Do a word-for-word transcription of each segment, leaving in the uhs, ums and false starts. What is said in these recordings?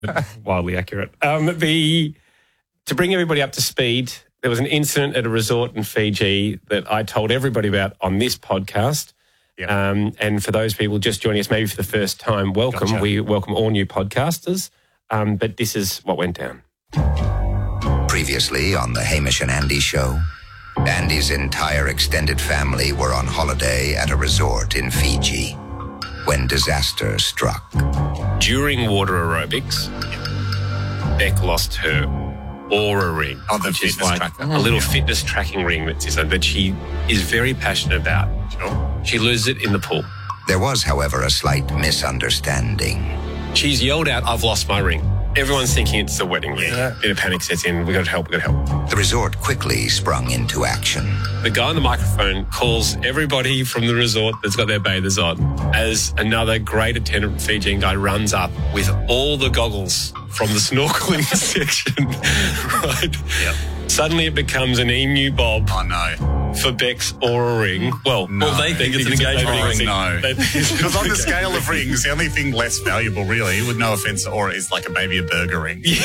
Wildly accurate. Um, the to bring everybody up to speed, there was an incident at a resort in Fiji that I told everybody about on this podcast. Yep. Um, and for those people just joining us maybe for the first time, welcome. Gotcha. We welcome all new podcasters. Um, but this is what went down. Previously on the Hamish and Andy show, Andy's entire extended family were on holiday at a resort in Fiji when disaster struck. During water aerobics, Beck lost her Aura ring, Oh, the which is fitness like tracker. a little Yeah. fitness tracking ring that, is, that she is very passionate about. Sure. She loses it in the pool. There was, however, a slight misunderstanding. She's yelled out, "I've lost my ring." Everyone's thinking it's the wedding ring. Yeah. Bit of panic sets in. We got to help. We got to help. The resort quickly sprung into action. The guy on the microphone calls everybody from the resort that's got their bathers on as another great attendant Fijian guy runs up with all the goggles from the snorkeling section. Right? Yep. Suddenly it becomes an emu bob Oh, no. for Beck's Aura ring. Well, No. well they think it's an engagement ring. No. They think it's Because on the okay. scale of rings, the only thing less valuable, really, with no offence to Aura, is like a baby a burger ring. Yeah.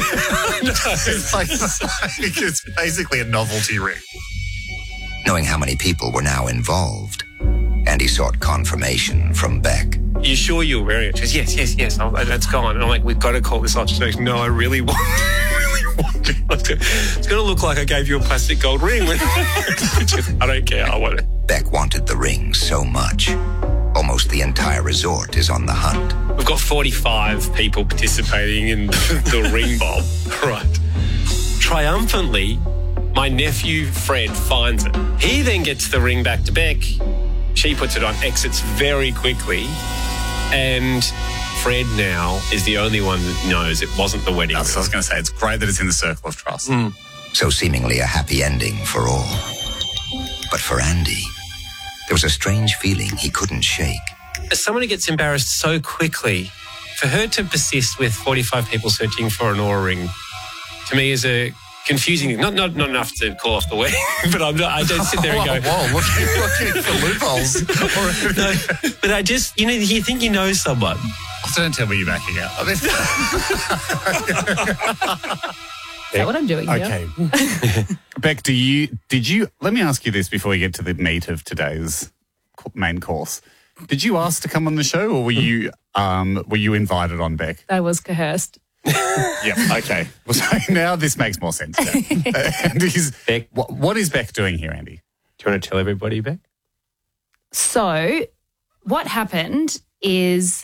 It's like, it's basically a novelty ring. Knowing how many people were now involved, Andy sought confirmation from Beck. You sure you're wearing it? She goes, yes, yes, yes, I'll, that's gone. And I'm like, we've got to call this off. She goes, no, I really want really want it. It's going to look like I gave you a plastic gold ring. I don't care, I want it. Beck wanted the ring so much. Almost the entire resort is on the hunt. We've got forty-five people participating in the, the ring bob. Right. Triumphantly, my nephew Fred finds it. He then gets the ring back to Beck. She puts it on, exits very quickly, and Fred now is the only one that knows it wasn't the wedding That's what I was ring. going to say. It's great that it's in the circle of trust. Mm. So seemingly a happy ending for all. But for Andy, there was a strange feeling he couldn't shake. As someone who gets embarrassed so quickly, for her to persist with forty-five people searching for an Aura ring, to me is a confusing thing. Not, not, not enough to call off the wedding, but I'm not, I don't sit there and go, Whoa, looking, looking for loopholes. no, but I just, you know, you think you know someone. Don't tell me you're backing out. I mean, Is that what I'm doing here? okay. Beck, do you, did you, let me ask you this before we get to the meat of today's main course. Did you ask to come on the show, or were you, um, were you invited on, Beck? I was coerced. Yeah, okay. Well, so now this makes more sense. Yeah. Uh, Andy's, Beck, what, what is Beck doing here, Andy? do you want to tell everybody, Beck? So what happened is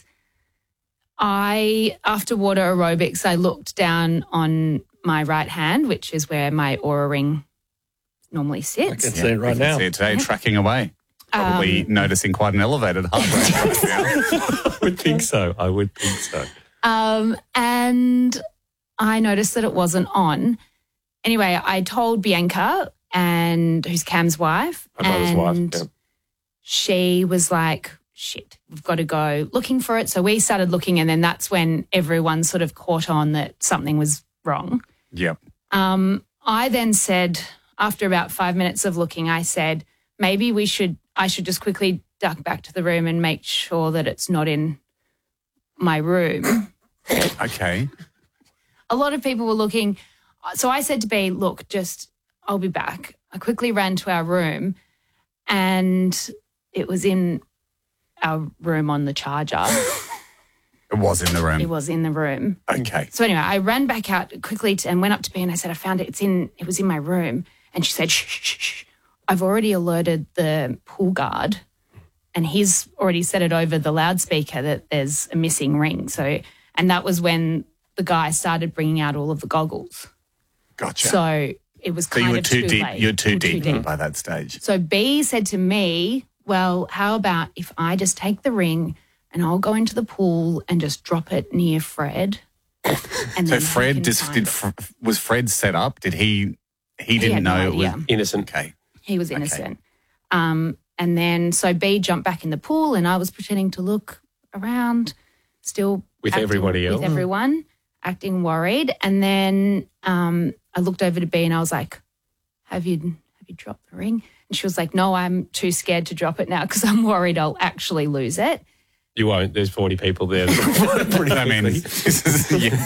I, after water aerobics, I looked down on my right hand, which is where my Aura ring normally sits. I can see it right we can now. See it today, tracking away. Probably Um, noticing quite an elevated heart rate right now. I would think so. I would think so. Um, and I noticed that it wasn't on. Anyway, I told Bianca, and who's Cam's wife, My brother's wife, and yeah. she was like, shit, we've got to go looking for it. So we started looking, and then that's when everyone sort of caught on that something was wrong. Yep. Um, I then said, after about five minutes of looking, I said, maybe we should, I should just quickly duck back to the room and make sure that it's not in my room. Okay. A lot of people were looking. So I said to B, look, just, I'll be back. I quickly ran to our room, and it was in our room on the charger. It was in the room. It was in the room. Okay. So anyway, I ran back out quickly to, and went up to B, and I said, I found it. It's in, it was in my room. And she said, shh, shh, shh. I've already alerted the pool guard, and he's already said it over the loudspeaker that there's a missing ring. So, and that was when the guy started bringing out all of the goggles. Gotcha. So it was So kind you were of too, deep. late. You're too, We were deep by that stage. So B said to me, well, how about if I just take the ring and I'll go into the pool and just drop it near Fred. And So then he Fred can just find did. it. Fr- was Fred set up? Did he? He didn't had no know it was idea. Innocent. okay. He was innocent. Um, and then so B jumped back in the pool, and I was pretending to look around, still With acting everybody else. with everyone, acting worried. And then um, I looked over to B and I was like, "Have you have you dropped the ring?" And she was like, "No, I'm too scared to drop it now because I'm worried I'll actually lose it." You won't. There's forty people there. I mean, this is, yeah.